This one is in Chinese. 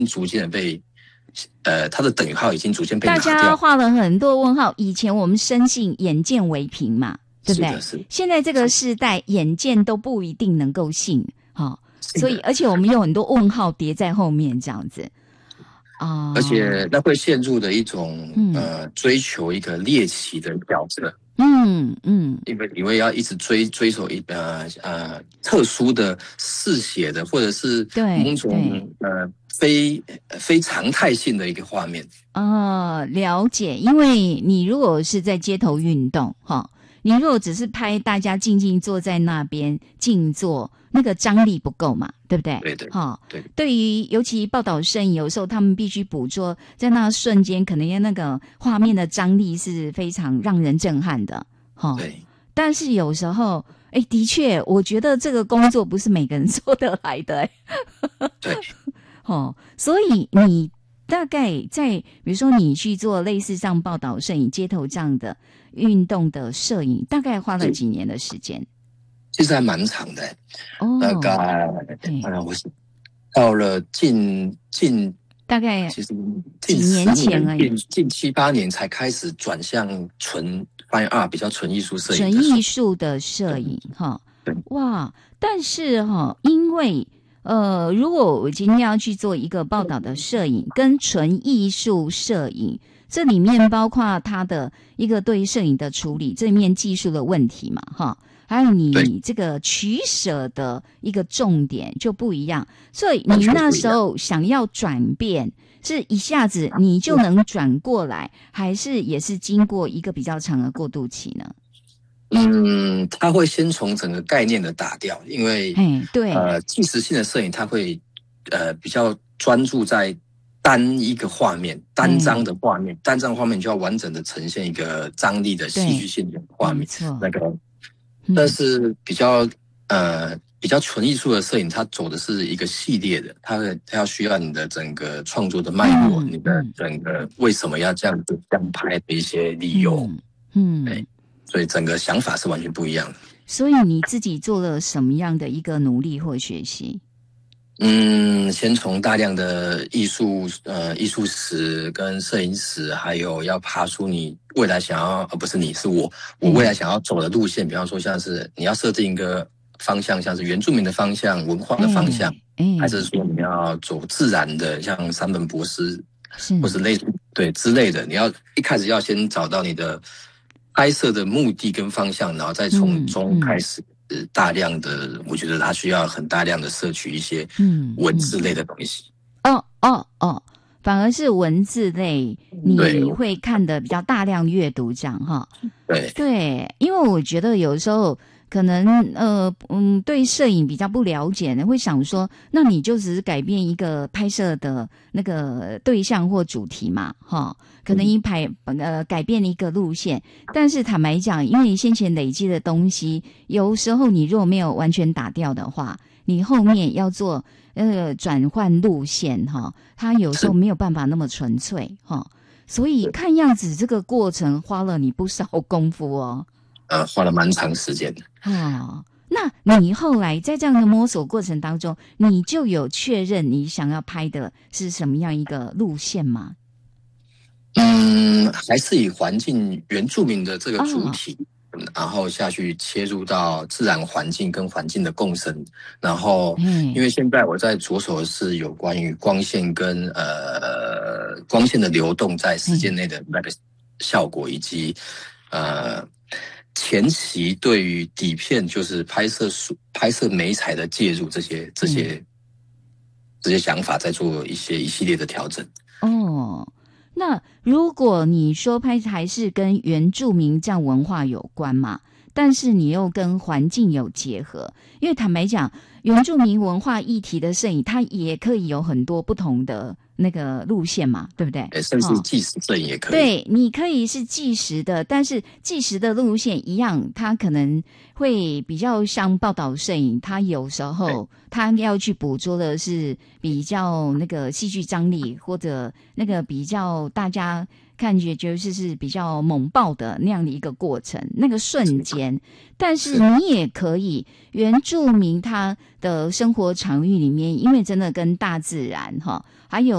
逐渐的被它的等于号已经逐渐被拿大掉。 家画了很多问号。以前我们深信眼见为凭嘛，对不对？ 是现在这个世代眼见都不一定能够信，所以而且我们有很多问号叠在后面这样子而且那会陷入的一种追求一个猎奇的角色。因为你会要一直追求特殊的嗜血的，或者是某种非常态性的一个画面。 了解。因为你如果是在街头运动你如果只是拍大家静静坐在那边静坐，那个张力不够嘛，对不对？ 对的。 对于尤其报道摄影，有时候他们必须捕捉在那瞬间，可能那个画面的张力是非常让人震撼的。 对。 但是有时候的确我觉得这个工作不是每个人做得来的。 对。 所以你大概在比如说你去做类似像报道摄影街头这样的运动的摄影，大概花了几年的时间？ 其实还蛮长的。大概我到了近大概其实几年前而已， 近7、8年才开始转向纯 fine art 比较纯艺术摄影， 纯艺术的摄影哇！但是因为如果我今天要去做一个报道的摄影跟纯艺术摄影，这里面包括它的一个对摄影的处理，这里面技术的问题嘛还有你这个取舍的一个重点就不一样。所以你那时候想要转变，是一下子你就能转过来，还是也是经过一个比较长的过渡期呢？ 它会先从整个概念的打掉，因为纪实性的摄影它会比较专注在单一个画面、单张的画面，单张画面就要完整的呈现一个张力的戏剧性的画面。但是比较纯艺术的摄影，它走的是一个系列的，它要需要你的整个创作的脉络，你的整个为什么要这样拍的一些理由。所以整个想法是完全不一样的。 所以你自己做了什么样的一个努力或学习？ 先从大量的艺术史跟摄影史，还有要爬出你未来想要，不是你是我未来想要走的路线。比方说像是你要设定一个方向，像是原住民的方向、文化的方向，还是说你要走自然的，像山本博士或是类似之类的。你要一开始要先找到你的拍摄的目的跟方向，然后再从中开始大量的，我觉得它需要很大量的摄取一些文字类的东西。 反而是文字类你会看的比较大量阅读这样对，因为我觉得有时候可能对摄影比较不了解呢，会想说那你就只是改变一个拍摄的那个对象或主题嘛可能改变一个路线。但是坦白讲，因为你先前累积的东西，有时候你如果没有完全打掉的话，你后面要做转换路线它有时候没有办法那么纯粹所以看样子这个过程花了你不少功夫花了蛮长时间的那你后来在这样的摸索过程当中，你就有确认你想要拍的是什么样一个路线吗？ 还是以环境原住民的这个主体然后下去切入到自然环境跟环境的共生。然后因为现在我在着手的是有关于光线跟光线的流动在时间内的那个效果，以及前期对于底片就是拍摄媒材的介入，这些想法在做一系列的调整。 那如果你说拍还是跟原住民这样文化有关嘛，但是你又跟环境有结合，因为坦白讲，原住民文化议题的摄影，它也可以有很多不同的那个路线嘛，对不对？ 甚至纪实摄影也可以。 对，你可以是纪实的，但是纪实的路线一样，它可能会比较像报道摄影，它有时候它要去捕捉的是比较那个戏剧张力，或者那个比较大家感觉就是比较猛爆的那样的一个过程，那个瞬间。但是你也可以原住民他的生活场域里面，因为真的跟大自然哈，还有